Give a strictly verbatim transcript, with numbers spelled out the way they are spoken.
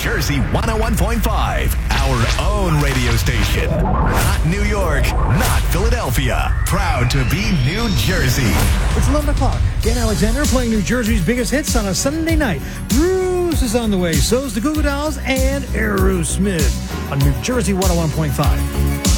Jersey one oh one point five, our own radio station. Not New York, not Philadelphia. Proud to be New Jersey. It's eleven o'clock. Dan Alexander playing New Jersey's biggest hits on a Sunday night. Bruce is on the way. So's the Goo Goo Dolls and Aerosmith on New Jersey one oh one point five.